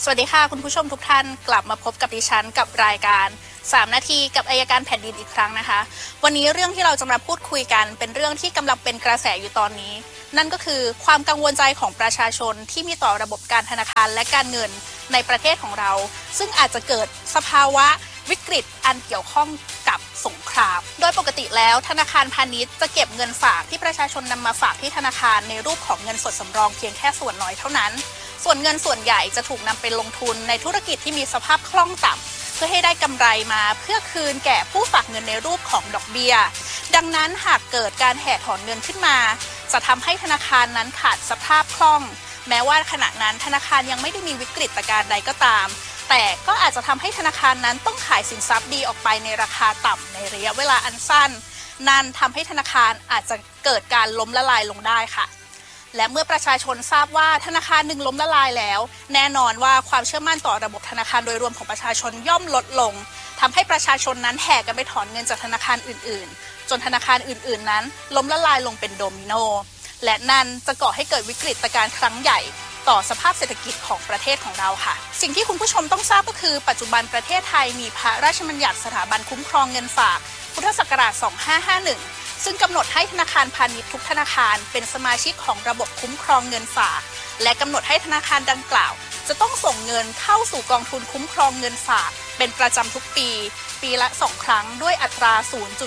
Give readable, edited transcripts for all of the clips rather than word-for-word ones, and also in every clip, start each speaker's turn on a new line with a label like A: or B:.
A: สวัสดีค่ะคุณผู้ชมทุกท่านกลับมาพบกับดิฉันกับรายการ3นาทีกับอัยการแผ่นดินอีกครั้งนะคะวันนี้เรื่องที่เราจะมาพูดคุยกันเป็นเรื่องที่กำลังเป็นกระแสอยู่ตอนนี้นั่นก็คือความกังวลใจของประชาชนที่มีต่อระบบการธนาคารและการเงินในประเทศของเราซึ่งอาจจะเกิดสภาวะวิกฤตอันเกี่ยวข้องกับสงครามโดยปกติแล้วธนาคารพาณิชย์จะเก็บเงินฝากที่ประชาชนนำมาฝากที่ธนาคารในรูปของเงินสดสำรองเพียงแค่ส่วนน้อยเท่านั้นส่วนเงินส่วนใหญ่จะถูกนำไปลงทุนในธุรกิจที่มีสภาพคล่องต่ำเพื่อให้ได้กำไรมาเพื่อคืนแก่ผู้ฝากเงินในรูปของดอกเบี้ยดังนั้นหากเกิดการแห่ถอนเงินขึ้นมาจะทำให้ธนาคารนั้นขาดสภาพคล่องแม้ว่าขณะนั้นธนาคารยังไม่ได้มีวิกฤตการณ์ใดก็ตามแต่ก็อาจจะทำให้ธนาคารนั้นต้องขายสินทรัพย์ดีออกไปในราคาต่ำในระยะเวลาอันสั้นนั่นทำให้ธนาคารอาจจะเกิดการล้มละลายลงได้ค่ะและเมื่อประชาชนทราบว่าธนาคารหนึ่งล้มละลายแล้วแน่นอนว่าความเชื่อมั่นต่อระบบธนาคารโดยรวมของประชาชนย่อมลดลงทำให้ประชาชนนั้นแห่กันไปถอนเงินจากธนาคารอื่นๆจนธนาคารอื่นๆนั้นล้มละลายลงเป็นโดมิโนและนั่นจะก่อให้เกิดวิกฤตการณ์ครั้งใหญ่ต่อสภาพเศรษฐกิจของประเทศของเราค่ะสิ่งที่คุณผู้ชมต้องทราบก็คือปัจจุบันประเทศไทยมีพระราชบัญญัติสถาบันคุ้มครองเงินฝากพุทธศักราช 2551ซึ่งกำหนดให้ธนาคารพาณิชย์ทุกธนาคารเป็นสมาชิกของระบบคุ้มครองเงินฝากและกำหนดให้ธนาคารดังกล่าวจะต้องส่งเงินเข้าสู่กองทุนคุ้มครองเงินฝากเป็นประจำทุกปีละ2 ครั้งด้วยอัตรา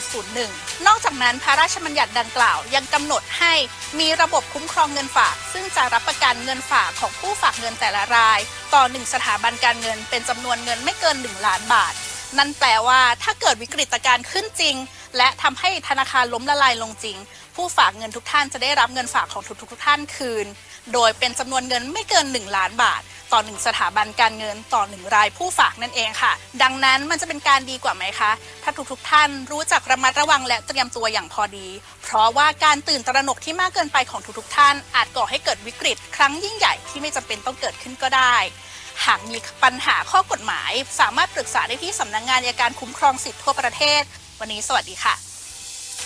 A: 0.01 นอกจากนั้นพระราชบัญญัติดังกล่าวยังกำหนดให้มีระบบคุ้มครองเงินฝากซึ่งจะรับประกันเงินฝากของผู้ฝากเงินแต่ละรายต่อ1สถาบันการเงินเป็นจำนวนเงินไม่เกิน1ล้านบาทนั่นแปลว่าถ้าเกิดวิกฤตการณ์ขึ้นจริงและทำให้ธนาคารล้มละลายลงจริงผู้ฝากเงินทุกท่านจะได้รับเงินฝากของทุกท่านคืนโดยเป็นจำนวนเงินไม่เกิน1ล้านบาทต่อ1สถาบันการเงินต่อ1รายผู้ฝากนั่นเองค่ะดังนั้นมันจะเป็นการดีกว่าไหมคะถ้าทุกท่านรู้จักระมัดระวังและเตรียมตัวอย่างพอดีเพราะว่าการตื่นตระหนกที่มากเกินไปของทุกท่านอาจก่อให้เกิดวิกฤตครั้งยิ่งใหญ่ที่ไม่จำเป็นต้องเกิดขึ้นก็ได้หากมีปัญหาข้อกฎหมายสามารถปรึกษาได้ที่สำนักงานอัยการคุ้มครองสิทธิทั่วประเทศวันนี้สวัสดีค่ะ